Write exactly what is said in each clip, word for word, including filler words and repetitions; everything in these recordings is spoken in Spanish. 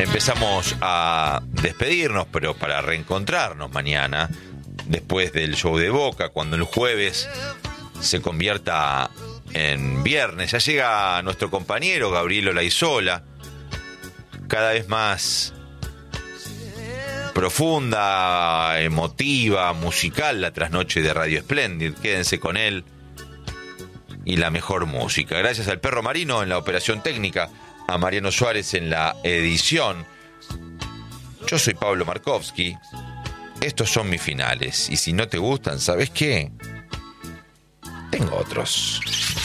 empezamos a despedirnos, pero para reencontrarnos mañana, después del show de Boca, cuando el jueves se convierta en viernes. Ya llega nuestro compañero Gabriel Olaizola, cada vez más profunda, emotiva, musical la trasnoche de Radio Splendid. Quédense con él y la mejor música. Gracias al Perro Marino en la operación técnica, a Mariano Suárez en la edición. Yo soy Pablo Markovsky. Estos son mis finales. Y si no te gustan, ¿sabes qué? Tengo otros.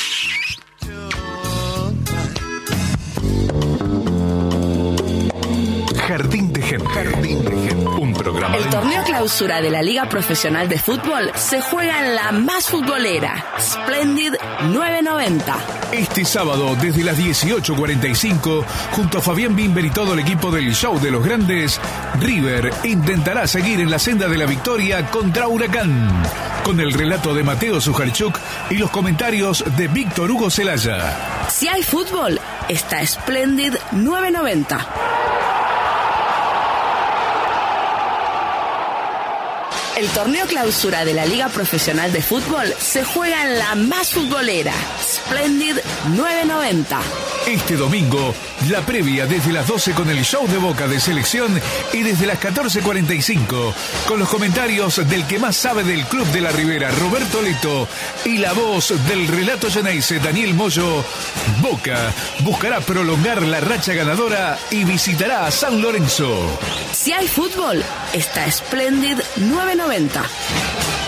Jardín de Gente. Jardín de Gente. Un programa. El de... torneo clausura de la Liga Profesional de Fútbol se juega en la más futbolera, Splendid nueve noventa. Este sábado, desde las dieciocho cuarenta y cinco, junto a Fabián Bimber y todo el equipo del Show de los Grandes, River intentará seguir en la senda de la victoria contra Huracán, con el relato de Mateo Sujarchuk y los comentarios de Víctor Hugo Celaya. Si hay fútbol, está Splendid nueve noventa. El torneo clausura de la Liga Profesional de Fútbol se juega en la más futbolera, Splendid nueve noventa. Este domingo, la previa desde las doce con el show de Boca de selección y desde las catorce cuarenta y cinco con los comentarios del que más sabe del Club de la Ribera, Roberto Leto, y la voz del relato Geneise, Daniel Moyo. Boca buscará prolongar la racha ganadora y visitará a San Lorenzo. Si hay fútbol, está Splendid nueve noventa.